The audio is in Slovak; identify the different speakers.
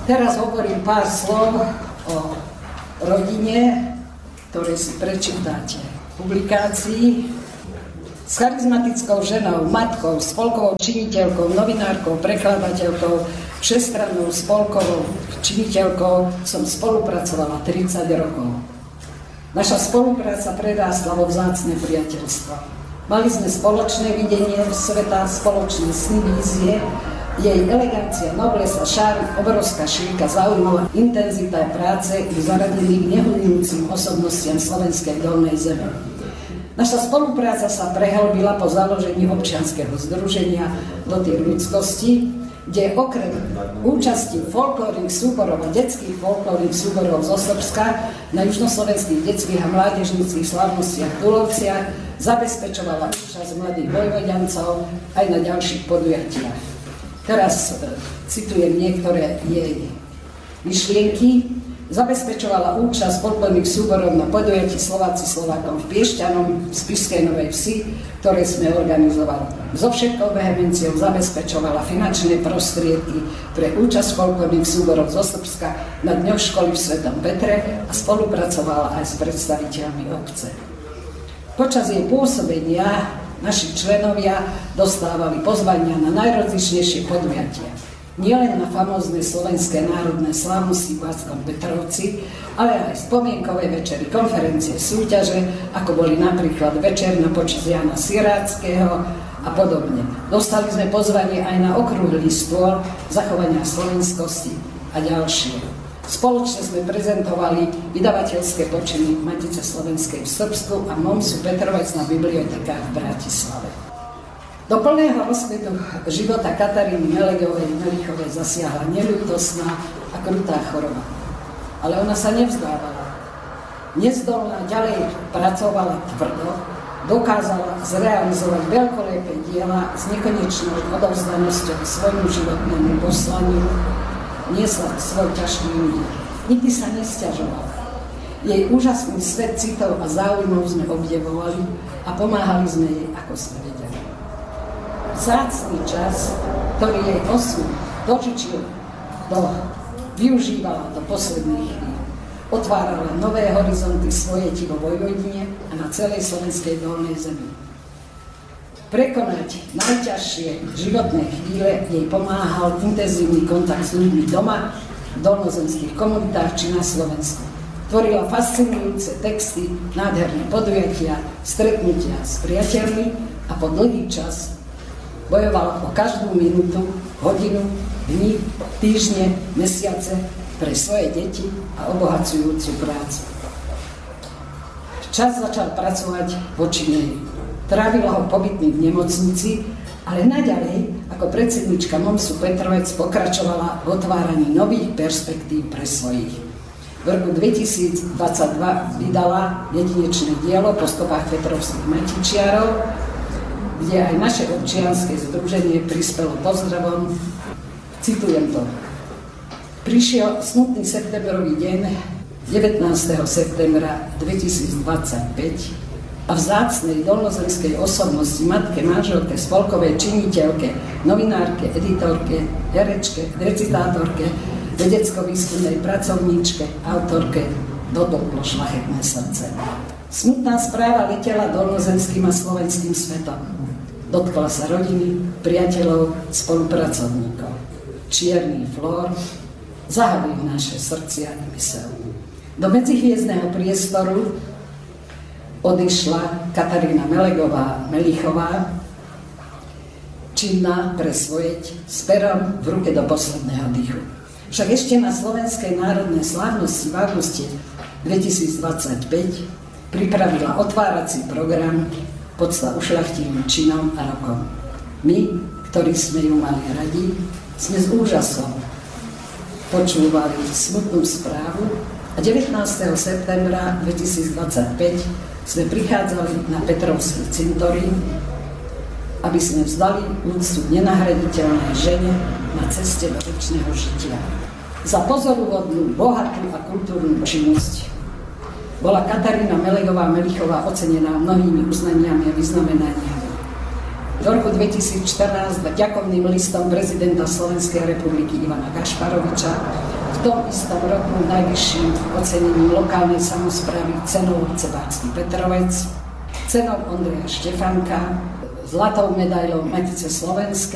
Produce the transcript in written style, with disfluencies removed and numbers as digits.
Speaker 1: Teraz hovorím pár slov o rodine, ktoré si prečítate v publikácii. S charizmatickou ženou, matkou, spolkovou činiteľkou, novinárkou, prekladateľkou, všestrannou spolkovou činiteľkou som spolupracovala 30 rokov. Naša spolupráca prerástla vo vzácne priateľstvo. Mali sme spoločné videnie sveta, spoločné sny, vízie, jej elegancia, noblesa, šarm, obrovská šírka, zaujímavá intenzita práce ju zaradili k nehľadnúcim osobnostiam slovenskej dolnej zeme. Naša spolupráca sa prehlbila po založení občianskeho združenia Dotyk ľudskosti, kde okrem účasti folklórnych súborov a detských folklórnych súborov zo Srbska na južnoslovenských detských a mládežníckych slávnostiach v Tulovciach zabezpečovala účasť mladých vojvodiancov aj na ďalších podujatiach. Teraz citujem niektoré jej myšlienky. Zabezpečovala účasť folklórnych súborov na podujatí Slováci Slovákom v Piešťanom, v Spišskej Novej Vsi, ktoré sme organizovali. So všetkou vehemenciou zabezpečovala finančné prostriedky pre účasť folklórnych súborov zo Srbska na dňoch školy v Svetom Petre a spolupracovala aj s predstaviteľmi obce. Počas jej pôsobenia naši členovia dostávali pozvania na najrozličnejšie podujatia. Nielen na famózne slovenské národné slávnosti v Banskom Petrovci, ale aj spomienkové večery, konferencie, súťaže, ako boli napríklad večer na počesť Jana Siráckého a podobne. Dostali sme pozvanie aj na okrúhly stôl zachovania slovenskosti a ďalšie. Spoločne sme prezentovali vydavateľské počiny Matice slovenskej v Srbsku a MOMSu Petrovec na bibliotekách v Bratislave. Do plného rozkvetu života Kataríny Melichovej zasiahla neľútostná a krutá choroba. Ale ona sa nevzdávala. Nezdolná ďalej pracovala tvrdo, dokázala zrealizovať veľkolepé diela s nekonečnou odovzdanosťou svojmu životnému poslaniu, niesla svoj ťažký úder. Nikdy sa nesťažovala. Jej úžasný svet citov a záujmov sme obdivovali a pomáhali sme jej, ako sme vedeli. Vzácny čas, ktorý jej osud dožičil, využívala do posledných chvíľ. Otvárala nové horizonty svoje ti vo Vojvodine a na celej slovenskej dolnej zemi. Prekonať najťažšie životné chvíle jej pomáhal intenzívny kontakt s ľuďmi doma, v dolnozemských komunitách či na Slovensku. Tvorila fascinujúce texty, nádherné podujatia, stretnutia s priateľmi a po dlhý čas bojovala o každú minútu, hodinu, dni, týždne, mesiace pre svoje deti a obohacujúcu prácu. Čas začal pracovať voči nej. Trávila ho pobytmi v nemocnici, ale naďalej ako predsednička MOMSu Petrovec pokračovala v otváraní nových perspektív pre svojich. V roku 2022 vydala jedinečné dielo Po stopách petrovských matičiarov, kde aj naše občianske združenie prispelo pozdravom. Citujem to. Prišiel smutný septembrový deň 19. septembra 2025 a vzácnej dolnozemskej osobnosti, matke, manželke, spolkovej činiteľke, novinárke, editorke, herečke, recitátorke, vedecko-výskumnej pracovníčke, autorke dodoplo šľachetné srdce. Smutná správa letela dolnozemským a slovenským svetom. Dotkla sa rodiny, priateľov, spolupracovníkov. Čierny flór zahalil naše srdcia i myseľ. Do medzihviezdneho priestoru odišla Katarína Melichová, činná presvojeť s perom v ruke do posledného dychu. Však ešte na Slovenskej národnej slávnosti v auguste 2025 pripravila otvárací program Podsta ušľachtilým činom a rokom. My, ktorí sme ju mali radi, sme s úžasom počúvali smutnú správu a 19. septembra 2025 sme prichádzali na Petrovský cintorín, aby sme vzdali úctu nenahraditeľnej žene na ceste do večného žitia. Za pozoruhodnú, bohatú a kultúrnu činnosť bola Katarína Melichová ocenená mnohými uznaniami a vyznamenaniami. v roku 2014 ďakovným listom prezidenta Slovenskej republiky Ivana Gašparoviča, v tom istom roku najvyšším ocenením lokálnej samosprávy cenou obce Bársky Petrovec, cenou Ondreja Štefánka, zlatou medailou Matice slovenskej,